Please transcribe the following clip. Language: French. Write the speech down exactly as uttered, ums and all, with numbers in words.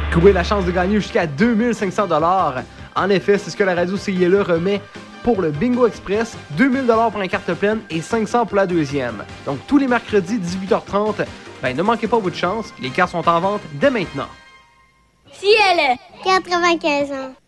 Courez la chance de gagner jusqu'à deux mille cinq cents dollars. En effet, c'est ce que la radio C I L E remet pour le Bingo Express, deux mille dollars pour la carte pleine et cinq cents pour la deuxième. Donc tous les mercredis, dix-huit heures trente, ben, ne manquez pas votre chance, les cartes sont en vente dès maintenant. C I L E quatre-vingt-quinze ans.